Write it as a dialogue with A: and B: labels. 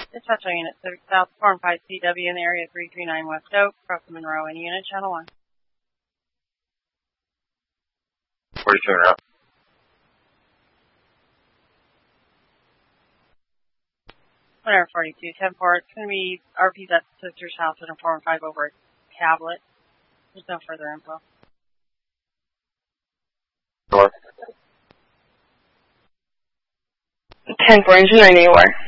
A: Dispatch Unit 6 South, Form 5 CW in the area 339 West Oak, across Monroe, and Unit Channel 1.
B: 42 and up.
A: 142, 10-4. It's going to be RP's at sister's house in a Form 5 over a tablet. There's no further info.
B: Sure.
C: 10-4, engine 9 anywhere.